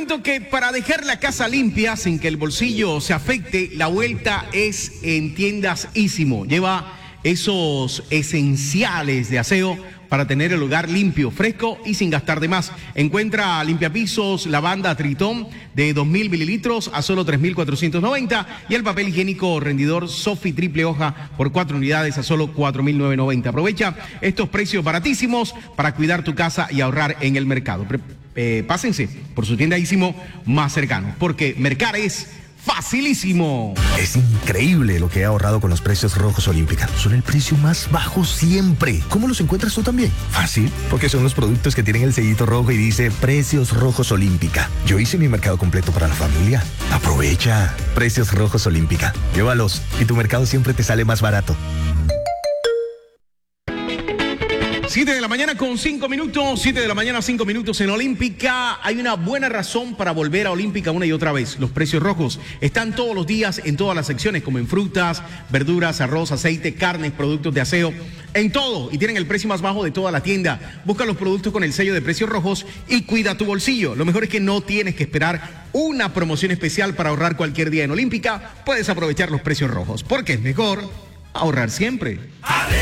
cuento que para dejar la casa limpia sin que el bolsillo se afecte, la vuelta es en Tiendas Ísimo. Lleva esos esenciales de aseo para tener el hogar limpio, fresco y sin gastar de más. Encuentra limpiapisos lavanda Tritón de 2.000 mililitros a solo 3.490 y el papel higiénico rendidor Sofi triple hoja por 4 unidades a solo 4.990. Aprovecha estos precios baratísimos para cuidar tu casa y ahorrar en el mercado. Pásense por su tienda Ísimo más cercano, porque mercar es facilísimo. Es increíble lo que he ahorrado con los precios rojos Olímpica. Son el precio más bajo siempre. ¿Cómo los encuentras tú también? Fácil, porque son los productos que tienen el sellito rojo y dice Precios Rojos Olímpica. Yo hice mi mercado completo para la familia. Aprovecha. Precios Rojos Olímpica. Llévalos y tu mercado siempre te sale más barato. 7 de la mañana con 5 minutos, 7 de la mañana 5 minutos en Olímpica. Hay una buena razón para volver a Olímpica una y otra vez. Los precios rojos están todos los días en todas las secciones, como en frutas, verduras, arroz, aceite, carnes, productos de aseo, en todo. Y tienen el precio más bajo de toda la tienda. Busca los productos con el sello de precios rojos y cuida tu bolsillo. Lo mejor es que no tienes que esperar una promoción especial para ahorrar cualquier día en Olímpica. Puedes aprovechar los precios rojos, porque es mejor ahorrar siempre.